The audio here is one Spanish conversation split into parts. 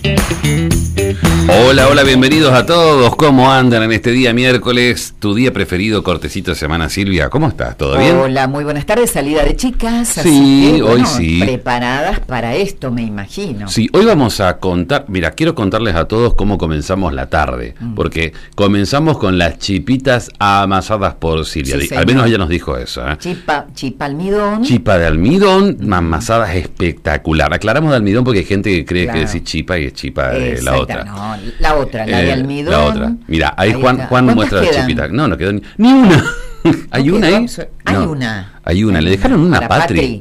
Hola, hola, bienvenidos a todos. ¿Cómo andan en este día miércoles? Tu día preferido, cortecito de semana. Silvia, ¿cómo estás? ¿Todo bien? Hola, muy buenas tardes, salida de chicas. Sí, así que, hoy sí. Preparadas para esto, me imagino. Sí, hoy vamos a contar, mira, quiero contarles a todos cómo comenzamos la tarde, porque comenzamos con las chipitas amasadas por Silvia. Sí, al menos ella nos dijo eso, ¿eh? Chipa almidón. Chipa de almidón, amasadas espectacular. Aclaramos de almidón porque hay gente que cree que decir chipa y es chipa de la otra. No, la otra, la de almidón. La otra. Mira, ahí Juan muestra quedan? la chipita. No quedó ni una. ¿Hay una ahí? Hay No, una. Hay una. Le dejaron una Para Patri.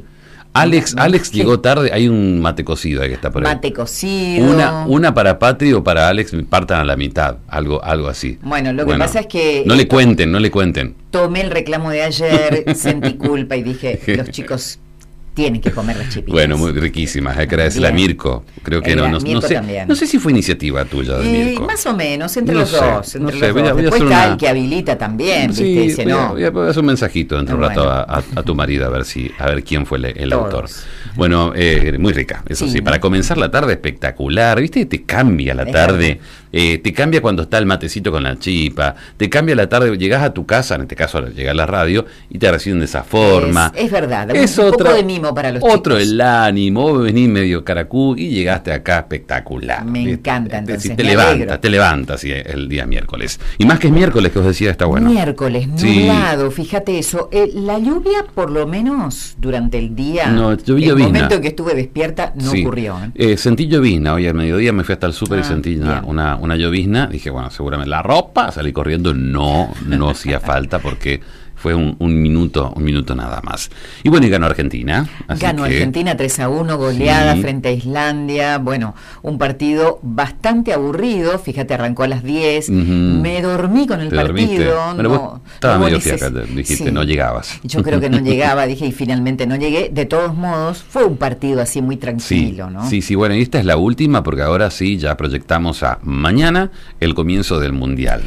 Alex llegó tarde. Hay un mate cocido ahí que está por ahí. Mate cocido. Una para Patri o para Alex, partan a la mitad. Algo así. Bueno, lo que pasa es que... No le cuenten. Tomé el reclamo de ayer, sentí culpa y dije, los chicos... tienen que comer las chipitas. Bueno, muy riquísimas. Hay que agradecerle a Mirko. Creo que no sé. No sé si fue iniciativa tuya de Mirko. Más o menos, entre los dos. No sé, Después está el que habilita también. Sí, ¿viste? Dice, voy a hacer un mensajito dentro de un rato a tu marido a ver quién fue el autor. Bueno, muy rica, eso sí. Para comenzar la tarde espectacular. ¿Viste? Te cambia la tarde. Te cambia cuando está el matecito con la chipa. Te cambia la tarde. Llegás a tu casa, en este caso llegás a la radio, y te reciben de esa forma. Es verdad. Es un poco de mimo para los otro chicos. El ánimo, vos venís medio caracú y llegaste acá espectacular. Me encanta, entonces te levantas el día miércoles. Y más que es miércoles, que os decía, está bueno. Miércoles, nublado, fíjate eso. La lluvia, por lo menos durante el día, el momento en que estuve despierta, no ocurrió. Sentí llovizna, hoy al mediodía me fui hasta el súper y sentí una llovizna. Dije, bueno, seguramente la ropa, salí corriendo, no hacía falta porque... fue un minuto nada más. Y bueno, y ganó Argentina. Ganó Argentina 3-1, goleada frente a Islandia. Bueno, un partido bastante aburrido. Fíjate, arrancó a las 10. Me dormí con el partido. Bueno, estaba medio fiaca, dijiste, no llegabas. Yo creo que no llegaba, dije, y finalmente no llegué. De todos modos, fue un partido así muy tranquilo, ¿no? Sí, bueno, y esta es la última, porque ahora sí, ya proyectamos a mañana el comienzo del Mundial.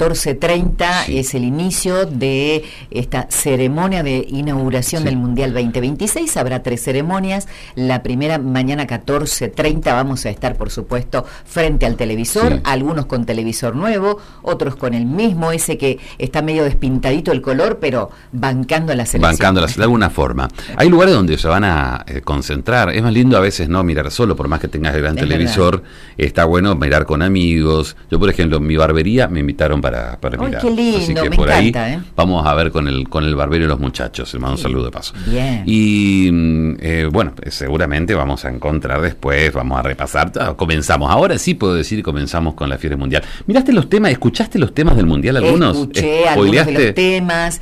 14:30 es el inicio de esta ceremonia de inauguración del Mundial 2026. Habrá 3 ceremonias. La primera mañana 14:30 vamos a estar, por supuesto, frente al televisor, algunos con televisor nuevo, otros con el mismo, ese que está medio despintadito el color, pero bancando a la selección. De alguna forma. Hay lugares donde se van a concentrar. Es más lindo a veces no mirar solo, por más que tengas el gran televisor, está bueno mirar con amigos. Yo, por ejemplo, en mi barbería me invitaron para mirar. Qué lindo, así que me por encanta, ahí vamos a ver con el barbero y los muchachos. Les mando un saludo de paso. Bien. Y bueno, seguramente vamos a encontrar después, vamos a repasar. Comenzamos. Ahora sí puedo decir comenzamos con la fiebre mundial. ¿Miraste los temas? ¿Escuchaste los temas del mundial algunos? Escuché algunos de los temas.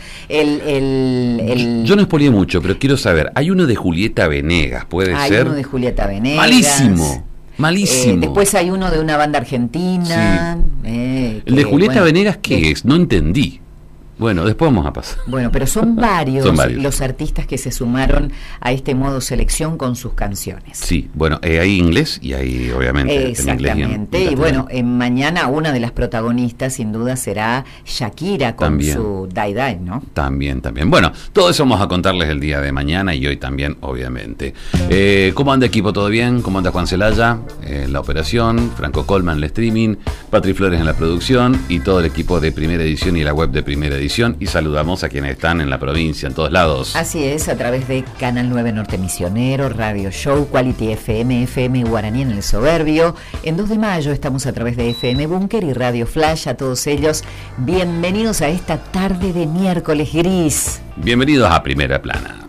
Yo no spoileé mucho, pero quiero saber. Hay uno de Julieta Venegas, ¿puede ser? Hay uno de Julieta Venegas. Malísimo. Después hay uno de una banda argentina. El de Julieta Venegas, ¿qué es? No entendí. Bueno, después vamos a pasar. Bueno, pero son varios los artistas que se sumaron a este modo selección con sus canciones. Sí, bueno, hay inglés y hay obviamente exactamente. Y bueno, mañana una de las protagonistas sin duda será Shakira con su Die Die, ¿no? También. Bueno, todo eso vamos a contarles el día de mañana y hoy también, obviamente. ¿Cómo anda equipo? ¿Todo bien? ¿Cómo anda Juan Celaya en la operación? Franco Colman en el streaming, Patri Flores en la producción y todo el equipo de Primera Edición y la web de Primera Edición. Y saludamos a quienes están en la provincia, en todos lados. Así es, a través de Canal 9 Norte Misionero, Radio Show, Quality FM Guaraní en el Soberbio. En 2 de mayo estamos a través de FM Búnker y Radio Flash. A todos ellos, bienvenidos a esta tarde de miércoles gris. Bienvenidos a Primera Plana.